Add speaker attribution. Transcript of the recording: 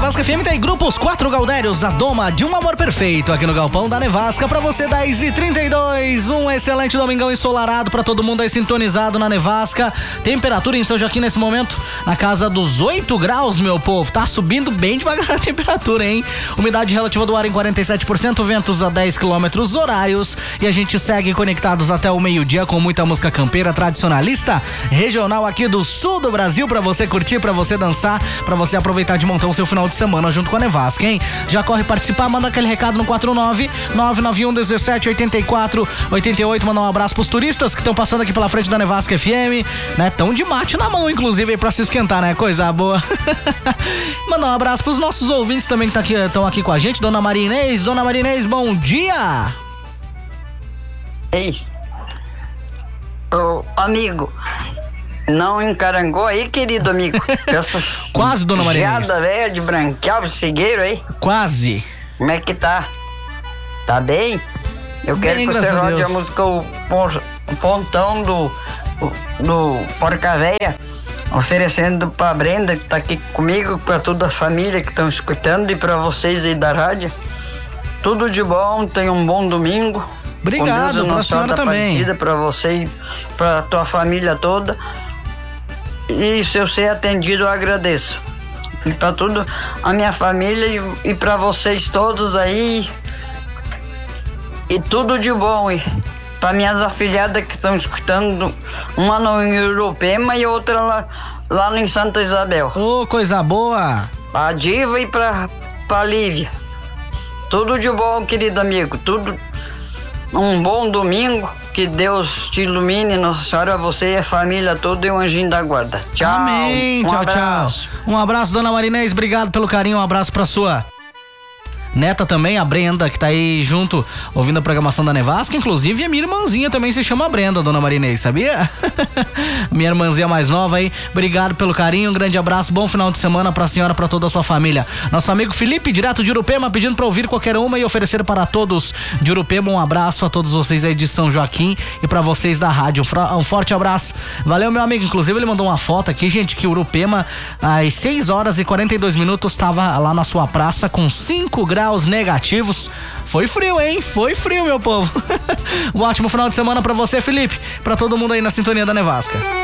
Speaker 1: Nevasca FM tem grupos 4 Gaudérios, a doma de um amor perfeito aqui no Galpão da Nevasca pra você 10h32, um excelente domingão ensolarado pra todo mundo aí sintonizado na Nevasca. Temperatura em São Joaquim nesse momento na casa dos 8 graus, meu povo, tá subindo bem devagar a temperatura, hein? Umidade relativa do ar em 47%, ventos a 10 km horários e a gente segue conectados até o meio-dia com muita música campeira tradicionalista, regional aqui do sul do Brasil pra você curtir, pra você dançar, pra você aproveitar de montar o seu final de semana junto com a Nevasca, hein? Já corre participar, manda aquele recado no 49991178488, mandar um abraço pros turistas que estão passando aqui pela frente da Nevasca FM, né? Tão de mate na mão, inclusive, aí pra se esquentar, né? Coisa boa. Mandar um abraço pros nossos ouvintes também que estão aqui com a gente, Dona Maria Inês. Dona Maria Inês, bom dia!
Speaker 2: Ei, ô amigo, não encarangou aí, querido amigo?
Speaker 1: Quase, Dona Maria Inês.
Speaker 2: Geada velha de branqueal, cigueiro aí.
Speaker 1: Quase.
Speaker 2: Como é que tá? Tá bem? Eu quero
Speaker 1: Bem,
Speaker 2: que você rode a música o Pontão do Porca Véia, oferecendo pra Brenda, que tá aqui comigo, pra toda a família que estão escutando e pra vocês aí da rádio. Tudo de bom, tenha um bom domingo.
Speaker 1: Obrigado, pra senhora também.
Speaker 2: Pra você e pra tua família toda. E se eu ser atendido, eu agradeço. E pra tudo a minha família e pra vocês todos aí. E tudo de bom. E pra minhas afilhadas que estão escutando, uma no Urupema e outra lá em Santa Isabel.
Speaker 1: Ô, coisa boa!
Speaker 2: A Diva e pra Lívia. Tudo de bom, querido amigo. Tudo. Um bom domingo, que Deus te ilumine, Nossa Senhora, você e a família toda e o anjinho da guarda. Tchau.
Speaker 1: Amém. Tchau, tchau. Um abraço, Dona Marinês, obrigado pelo carinho, um abraço pra sua neta também, a Brenda, que tá aí junto, ouvindo a programação da Nevasca, inclusive a minha irmãzinha também se chama Brenda, Dona Marinês, sabia? Minha irmãzinha mais nova aí, obrigado pelo carinho, um grande abraço, bom final de semana pra senhora, pra toda a sua família. Nosso amigo Felipe, direto de Urupema, pedindo pra ouvir qualquer uma e oferecer para todos de Urupema, um abraço a todos vocês aí de São Joaquim e pra vocês da rádio, um forte abraço. Valeu, meu amigo, inclusive ele mandou uma foto aqui, gente, que Urupema às 6h42 tava lá na sua praça com 5 graus negativos. Foi frio, hein? Foi frio, meu povo. Um ótimo final de semana pra você, Felipe, pra todo mundo aí na sintonia da Nevasca.